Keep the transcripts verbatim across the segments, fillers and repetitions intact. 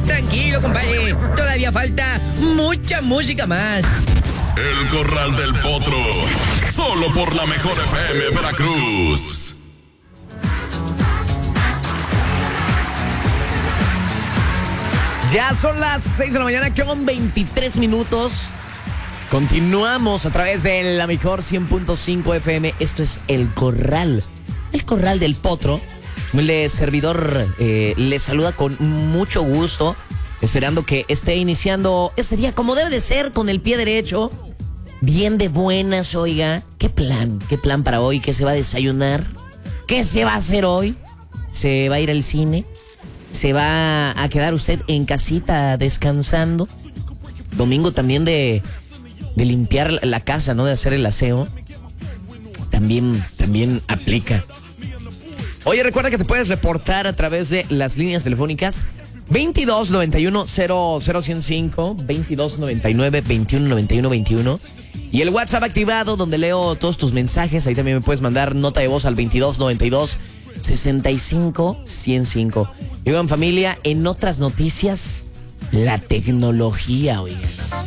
Tranquilo, compadre. Todavía falta mucha música más. El Corral del Potro. Solo por la mejor F M Veracruz. Ya son las seis de la mañana con veintitrés minutos. Continuamos a través de la mejor cien punto cinco F M. Esto es El Corral. El Corral del Potro. El servidor eh, les saluda con mucho gusto, esperando que esté iniciando este día como debe de ser, con el pie derecho, bien de buenas, oiga. ¿Qué plan? ¿Qué plan para hoy? ¿Qué se va a desayunar? ¿Qué se va a hacer hoy? ¿Se va a ir al cine? ¿Se va a quedar usted en casita descansando? Domingo también de, de limpiar la casa, ¿no? De hacer el aseo. También, también aplica. Oye, recuerda que te puedes reportar a través de las líneas telefónicas veintidós noventa y uno cero cero ciento cinco, veintidós noventa y nueve veintiuno noventa y uno veintiuno y el WhatsApp activado donde leo todos tus mensajes. Ahí también me puedes mandar nota de voz al veintidós noventa y dos sesenta y cinco ciento cinco. Y oigan, familia, en otras noticias, la tecnología, oigan.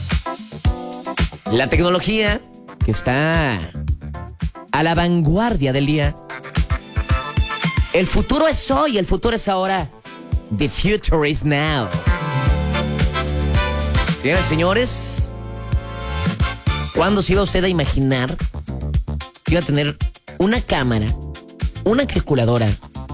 La tecnología que está a la vanguardia del día. El futuro es hoy, el futuro es ahora. The future is now. Señoras y señores, ¿cuándo se iba usted a imaginar que iba a tener una cámara, una calculadora,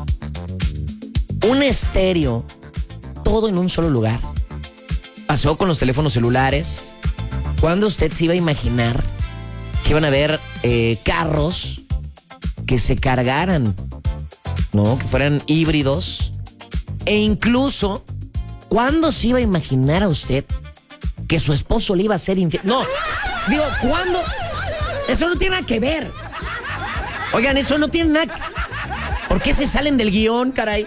un estéreo, todo en un solo lugar? Pasó con los teléfonos celulares. ¿Cuándo usted se iba a imaginar que iban a haber eh, carros que se cargaran? ¿No? Que fueran híbridos. E incluso, ¿cuándo se iba a imaginar a usted que su esposo le iba a ser infiel? No, digo, ¿cuándo? Eso no tiene nada que ver. Oigan, eso no tiene nada. ¿Por qué se salen del guión, caray?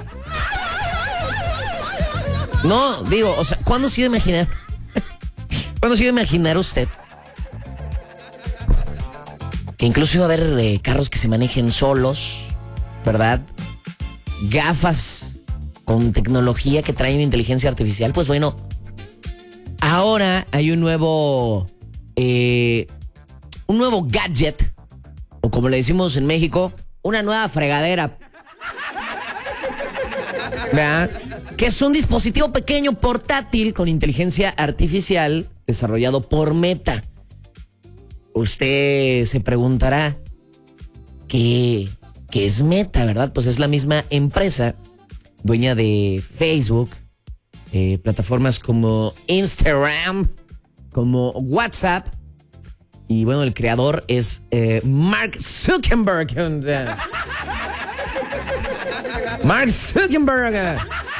No, digo, o sea, ¿cuándo se iba a imaginar? ¿Cuándo se iba a imaginar usted que incluso iba a haber eh, carros que se manejen solos, ¿verdad? Gafas con tecnología que traen inteligencia artificial. Pues bueno, ahora hay un nuevo eh, un nuevo gadget, o como le decimos en México, una nueva fregadera, ¿verdad? Que es un dispositivo pequeño portátil con inteligencia artificial desarrollado por Meta. Usted se preguntará, ¿qué que es Meta, verdad? Pues es la misma empresa, dueña de Facebook, eh, plataformas como Instagram, como WhatsApp, y bueno, el creador es eh, Mark Zuckerberg. Mark Zuckerberg.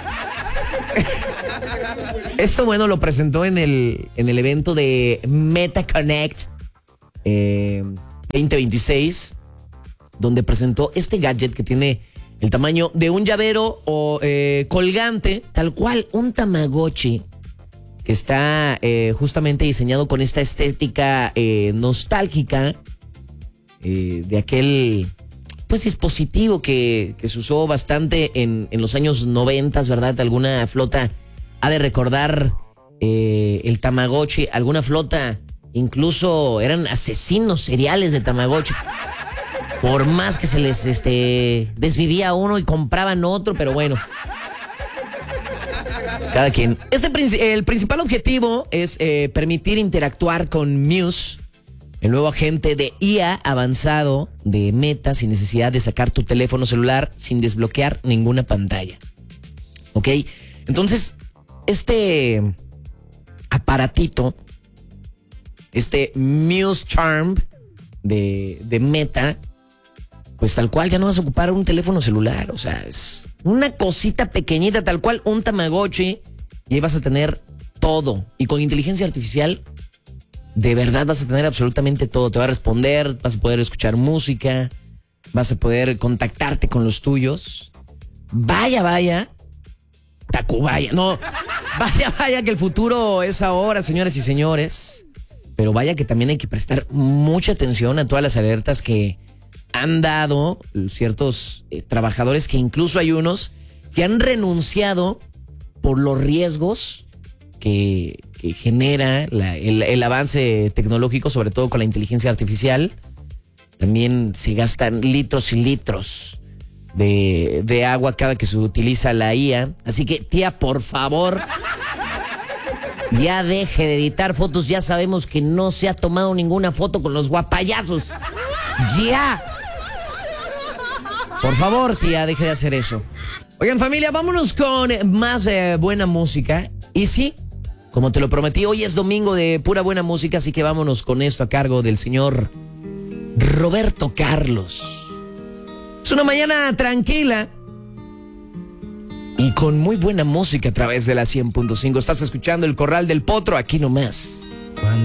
Esto, bueno, lo presentó en el, en el evento de Meta Connect eh, veinte veintiséis, donde presentó este gadget que tiene el tamaño de un llavero o eh, colgante, tal cual, un Tamagotchi, que está eh, justamente diseñado con esta estética eh, nostálgica eh, de aquel pues dispositivo que, que se usó bastante en, en los años noventas, ¿verdad? Alguna flota ha de recordar eh, el Tamagotchi, alguna flota incluso eran asesinos seriales de Tamagotchi. Por más que se les este, desvivía uno y compraban otro, pero bueno. Cada quien. Este, el principal objetivo es eh, permitir interactuar con Muse, el nuevo agente de I A avanzado de Meta, sin necesidad de sacar tu teléfono celular, sin desbloquear ninguna pantalla. ¿Ok? Entonces, este aparatito, este Muse Charm de, de Meta, pues tal cual ya no vas a ocupar un teléfono celular. O sea, es una cosita pequeñita, tal cual un Tamagotchi, y ahí vas a tener todo. Y con inteligencia artificial, de verdad vas a tener absolutamente todo. Te va a responder, vas a poder escuchar música, vas a poder contactarte con los tuyos. Vaya, vaya, Tacubaya, no, vaya, vaya que el futuro es ahora, señoras y señores. Pero vaya que también hay que prestar mucha atención a todas las alertas que han dado ciertos eh, trabajadores, que incluso hay unos que han renunciado por los riesgos que, que genera la, el, el avance tecnológico, sobre todo con la inteligencia artificial. También se gastan litros y litros de, de agua cada que se utiliza la I A. Así que, tía, por favor, ya deje de editar fotos. Ya sabemos que no se ha tomado ninguna foto con los guapayazos. ¡Ya! Por favor, tía, deje de hacer eso. Oigan, familia, vámonos con más eh, buena música. Y sí, como te lo prometí, hoy es domingo de pura buena música, así que vámonos con esto a cargo del señor Roberto Carlos. Es una mañana tranquila y con muy buena música a través de la cien punto cinco. Estás escuchando El Corral del Potro, aquí nomás